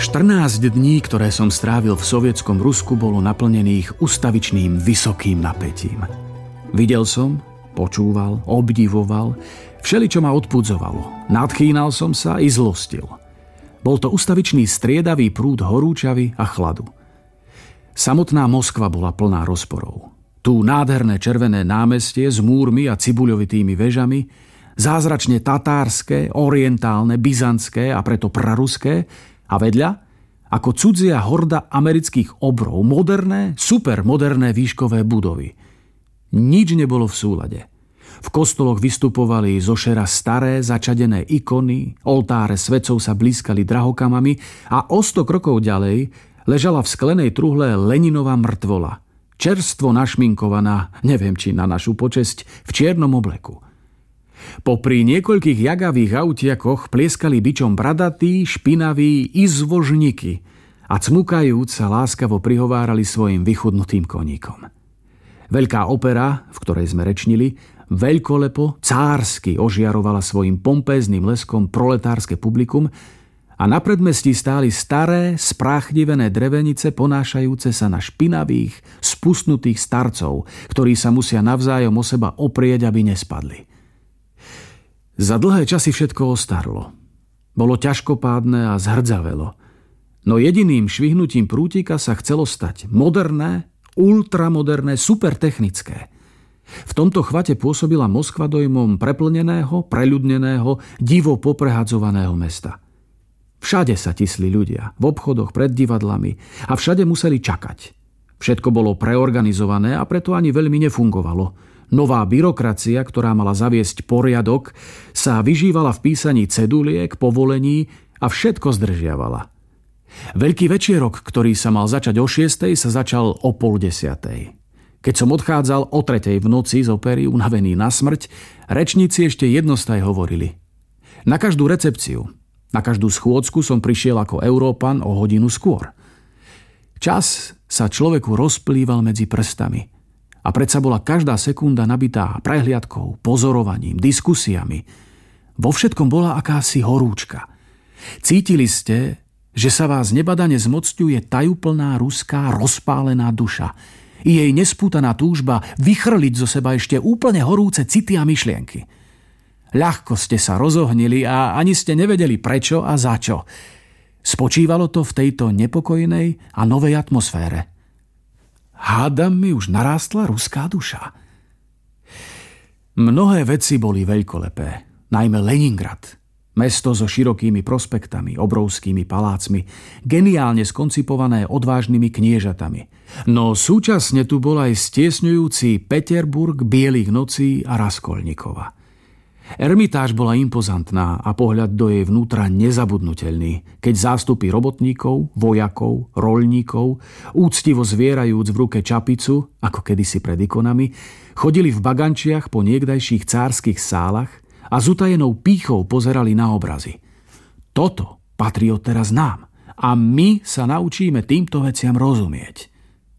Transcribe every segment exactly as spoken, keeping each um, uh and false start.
štrnásť dní, ktoré som strávil v sovietskom Rusku, bolo naplnených ustavičným vysokým napätím. Videl som, počúval, obdivoval, všeličo ma odpudzovalo. Nadchýnal som sa i zlostil. Bol to ustavičný striedavý prúd horúčavy a chladu. Samotná Moskva bola plná rozporov. Tu nádherné červené námestie s múrmi a cibuľovitými vežami, zázračne tatárske, orientálne, byzantské a preto praruské, a vedľa, ako cudzia horda amerických obrov, moderné, supermoderné výškové budovy. Nič nebolo v súlade. V kostoloch vystupovali zo šera staré, začadené ikony, oltáre svetcov sa blízkali drahokamami a o sto krokov ďalej ležala v sklenej truhle Leninová mŕtvola, čerstvo našminkovaná, neviem či na našu počesť, v čiernom obleku. Popri niekoľkých jagavých autiakoch plieskali bičom bradatí, špinaví izvožníky a cmukajúc sa láskavo prihovárali svojim vychudnutým koníkom. Veľká opera, v ktorej sme rečnili, veľkolepo, cársky ožiarovala svojim pompézným leskom proletárske publikum a na predmestí stáli staré, spráchnivené drevenice ponášajúce sa na špinavých, spustnutých starcov, ktorí sa musia navzájom o seba oprieť, aby nespadli. Za dlhé časy všetko ostarlo. Bolo ťažkopádne a zhrdzavelo. No jediným švihnutím prútika sa chcelo stať moderné, ultramoderné, supertechnické. V tomto chvate pôsobila Moskva dojmom preplneného, preľudneného, divo poprehadzovaného mesta. Všade sa tisli ľudia, v obchodoch, pred divadlami a všade museli čakať. Všetko bolo preorganizované a preto ani veľmi nefungovalo. Nová byrokracia, ktorá mala zaviesť poriadok, sa vyžívala v písaní ceduliek, povolení a všetko zdržiavala. Veľký večierok, ktorý sa mal začať o šiestej, sa začal o pol desiatej. Keď som odchádzal o tretej v noci z opery, unavený na smrť, rečníci ešte jednostaj hovorili. Na každú recepciu, na každú schôdzku som prišiel ako Európan o hodinu skôr. Čas sa človeku rozplýval medzi prstami. A predsa bola každá sekunda nabitá prehliadkou, pozorovaním, diskusiami. Vo všetkom bola akási horúčka. Cítili ste, že sa vás nebadane zmocňuje tajúplná ruská rozpálená duša. I jej nespútaná túžba vychrliť zo seba ešte úplne horúce city a myšlienky. Ľahko ste sa rozohnili a ani ste nevedeli prečo a za čo. Spočívalo to v tejto nepokojnej a novej atmosfére. Hádam mi už narástla ruská duša. Mnohé veci boli veľkolepé, najmä Leningrad. Mesto so širokými prospektami, obrovskými palácmi, geniálne skoncipované odvážnymi kniežatami. No súčasne tu bol aj stiesňujúci Peterburg, Bielých nocí a Raskolníkova. Ermitáž bola impozantná a pohľad do jej vnútra nezabudnutelný, keď zástupy robotníkov, vojakov, roľníkov, úctivo zvierajúc v ruke čapicu, ako kedysi pred ikonami, chodili v bagančiach po niekdajších cárskych sálach a s utajenou pýchou pozerali na obrazy. Toto patrí odteraz nám a my sa naučíme týmto veciam rozumieť.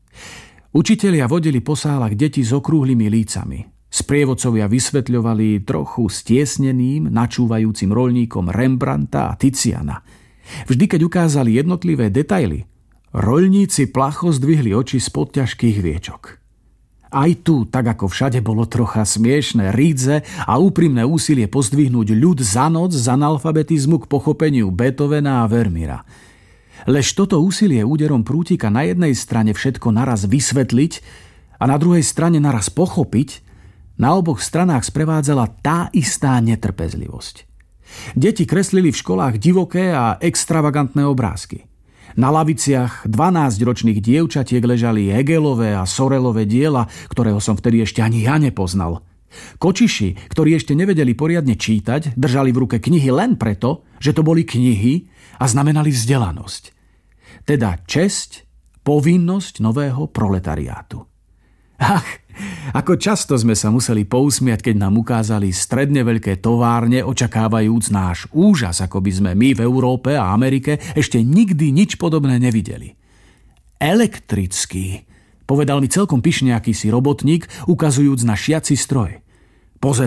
Učitelia vodili po sálach deti s okrúhlymi lícami. Sprievodcovia vysvetľovali trochu stiesneným, načúvajúcim roľníkom Rembrandta a Tiziana. Vždy, keď ukázali jednotlivé detaily, roľníci placho zdvihli oči spod ťažkých viečok. Aj tu, tak ako všade, bolo trocha smiešné, rídze a úprimné úsilie pozdvihnúť ľud za noc z analfabetizmu k pochopeniu Beethovena a Vermeera. Lež toto úsilie úderom prútika na jednej strane všetko naraz vysvetliť a na druhej strane naraz pochopiť, na oboch stranách sprevádzala tá istá netrpezlivosť. Deti kreslili v školách divoké a extravagantné obrázky. Na laviciach dvanásťročných dievčatiek ležali Hegelové a Sorelové diela, ktorého som vtedy ešte ani ja nepoznal. Kočiši, ktorí ešte nevedeli poriadne čítať, držali v ruke knihy len preto, že to boli knihy a znamenali vzdelanosť. Teda česť, povinnosť nového proletariátu. Ach, ako často sme sa museli pousmiať, keď nám ukázali stredne veľké továrne, očakávajúc náš úžas, ako by sme my v Európe a Amerike ešte nikdy nič podobné nevideli. Elektrický, povedal mi celkom pyšne akýsi robotník, ukazujúc na šiaci stroj.